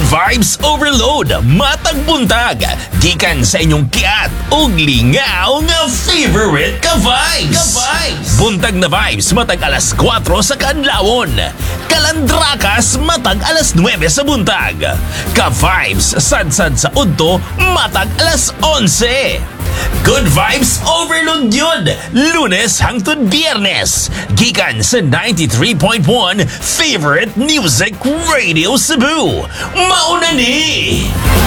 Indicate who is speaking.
Speaker 1: Vibes Overload, matag buntag. Gikan sa inyong kiat ug lingaw nga favorite ka-vibes. Buntag na vibes matag alas 4 sa kadlawon. Kalandrakas matag alas 9 sa buntag. Ka-vibes sad-sad sa udto matag alas 11. Good Vibes Overload yun! Lunes hangtod Biyernes. Gikan sa 93.1 Favorite Music Radio Cebu. Mauna ni!